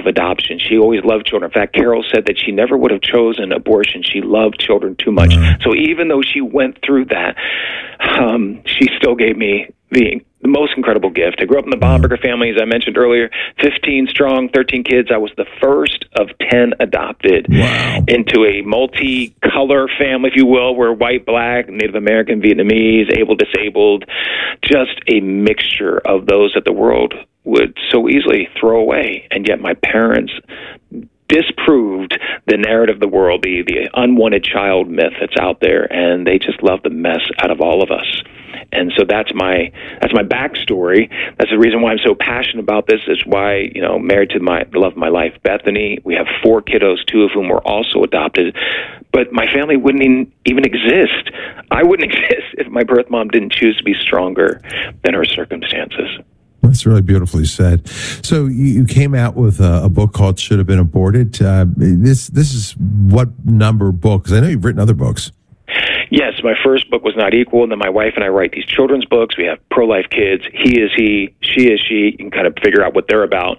of adoption. She always loved children. In fact, Carol said that she never would have chosen abortion. She loved children too much. So even though she went through that, she still gave me the most incredible gift. I grew up in the Bomberger family, as I mentioned earlier, 15 strong, 13 kids. I was the first of 10 adopted into a multi-color family, if you will. We're white, black, Native American, Vietnamese, able, disabled, just a mixture of those that the world would so easily throw away. And yet my parents disproved the narrative of the world, the unwanted child myth that's out there, and they just love the mess out of all of us. And so that's my backstory. That's the reason why I'm so passionate about this. Is why, married to the love of my life, Bethany. We have 4 kiddos, 2 of whom were also adopted. But my family wouldn't even exist. I wouldn't exist if my birth mom didn't choose to be stronger than her circumstances. That's really beautifully said. So you came out with a book called Should Have Been Aborted. This is what number book? Because I know you've written other books. Yes, my first book was Not Equal, and then my wife and I write these children's books. We have pro-life kids. He is he, she is she. You can kind of figure out what they're about.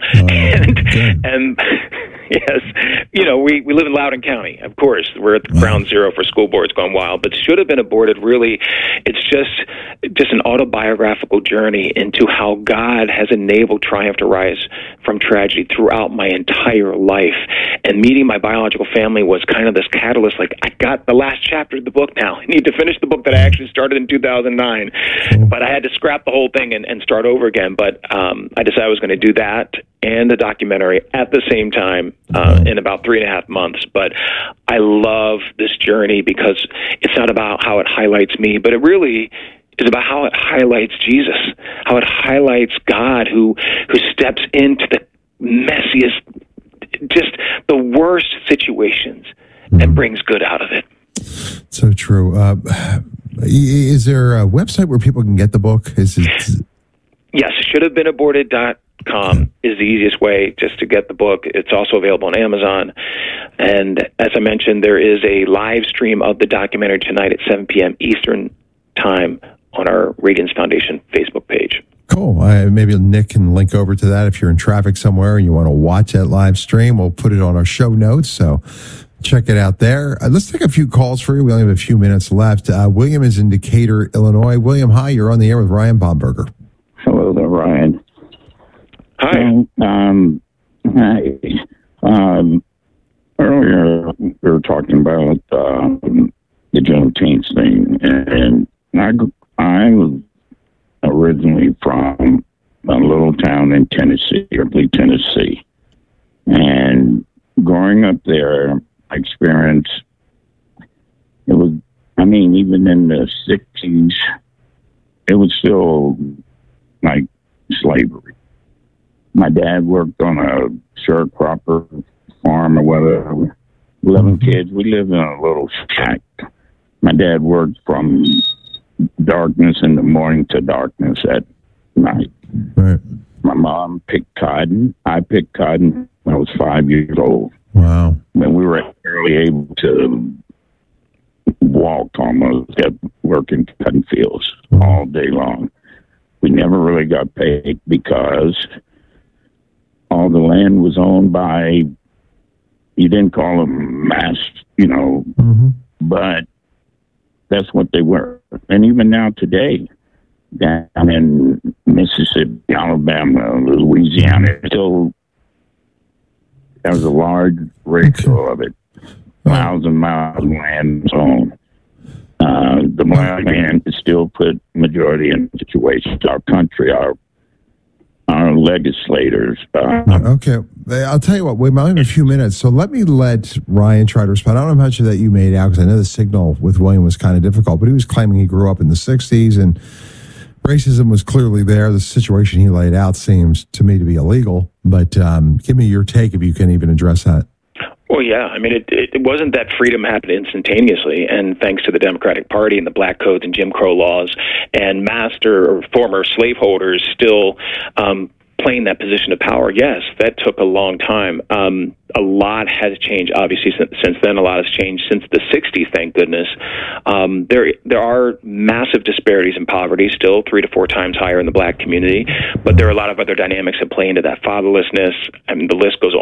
And yes, we live in Loudoun County. Of course, we're at ground zero for school boards going wild. But Should Have Been Aborted, really, it's just an autobiographical journey into how God has enabled triumph to rise from tragedy throughout my entire life. And meeting my biological family was kind of this catalyst. Like, I got the last chapter of the book now. I need to finish the book that I actually started in 2009. But I had to scrap the whole thing and start over again. But I decided I was going to do that and the documentary at the same time in about 3.5 months. But I love this journey because it's not about how it highlights me, but it really is about how it highlights Jesus, how it highlights God who steps into the messiest, just the worst situations and brings good out of it. So true. Is there a website where people can get the book? Yes, shouldhavebeenaborted.com is the easiest way just to get the book. It's also available on Amazon. And as I mentioned, there is a live stream of the documentary tonight at 7 p.m. Eastern Time on our Radiance Foundation Facebook page. Cool. Maybe Nick can link over to that if you're in traffic somewhere and you want to watch that live stream. We'll put it on our show notes, so check it out there. Let's take a few calls for you. We only have a few minutes left. William is in Decatur, Illinois. William, hi. You're on the air with Ryan Bomberger. Hello there, Ryan. Hi. Earlier we were talking about the Juneteenth thing, and I was originally from a little town in Tennessee, Ripley, Tennessee. And growing up there, I experienced, even in the 60s, it was still like slavery. My dad worked on a sharecropper farm or whatever. 11 kids. We lived in a little shack. My dad worked from darkness in the morning to darkness at night. Right. My mom picked cotton. I picked cotton when I was 5 years old. Wow. When we were barely able to walk almost, at working cotton fields all day long. We never really got paid because all the land was owned by, you didn't call them but that's what they were. And even now today, down in Mississippi, Alabama, Louisiana, still there's a large ratio of it. Miles and miles of land is owned. The black man is still put majority in situations. Our country, our legislators. Okay. I'll tell you what, we might have a few minutes, so let Ryan try to respond. I don't know how much of that you made out, because I know the signal with William was kind of difficult, but he was claiming he grew up in the 60s and racism was clearly there. The situation he laid out seems to me to be illegal, but give me your take if you can even address that. Well, yeah. I mean, it wasn't that freedom happened instantaneously, and thanks to the Democratic Party and the black codes and Jim Crow laws, and master or former slaveholders still playing that position of power, yes, that took a long time. A lot has changed, obviously, since then. A lot has changed since the 60s, thank goodness. There are massive disparities in poverty, still 3 to 4 times higher in the black community, but there are a lot of other dynamics that play into that. Fatherlessness, I mean, the list goes